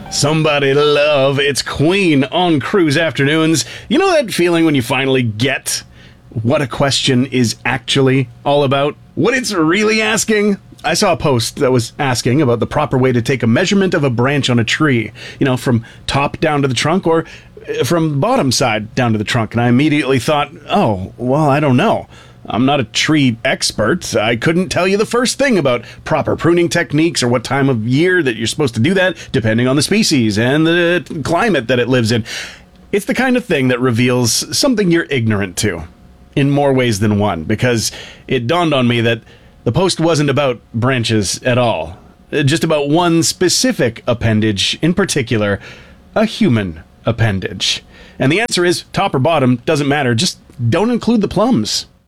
Somebody to love. It's Queen on Cruise Afternoons. You know that feeling when you finally get what a question is actually all about? What it's really asking? I saw a post that was asking about the proper way to take a measurement of a branch on a tree. You know, from top down to the trunk or from bottom side down to the trunk. And I immediately thought, oh, well, I don't know. I'm not a tree expert. I couldn't tell you the first thing about proper pruning techniques or what time of year that you're supposed to do that, depending on the species and the climate that it lives in. It's the kind of thing that reveals something you're ignorant to in more ways than one, because it dawned on me that the post wasn't about branches at all, just about one specific appendage in particular, a human appendage. And the answer is top or bottom, doesn't matter, just don't include the plums.